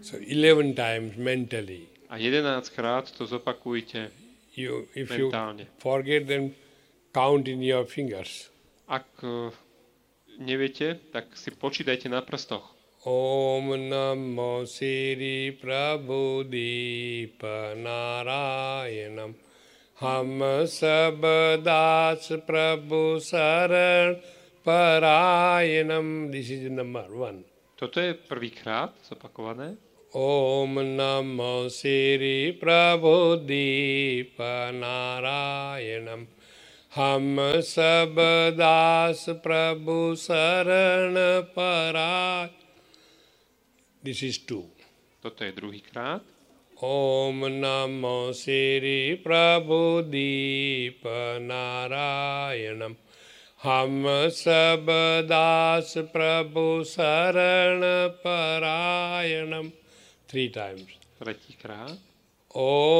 So 11 times mentally. A 11 krát to zopakujte If mentálne. you forget, then count in your fingers. Ak neviete, tak si počítajte na prstoch. Om Namo Sri Prabhudeepa Narayanam Ham Sabdas Prabhu Saran Parayanam. This is number 1. Toto je prvýkrát zopakované. Om Namo Sri Prabhudeepa Narayanam Ham Sabdas Prabhu Saran Parayanam. This is 2. Toto je druhýkrát. Om Namo Sri Prabhudeepa Narayanam Ham Sabdas Prabhu Sarana Parayanam. 3 times. Tretíkrát. Om